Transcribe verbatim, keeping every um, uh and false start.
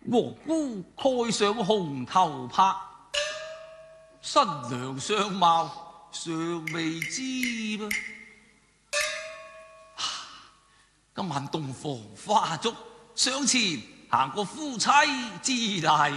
王姑蓋上紅頭帕，新娘相貌尚未知噃。今晚洞房花燭，上前行個夫妻之禮。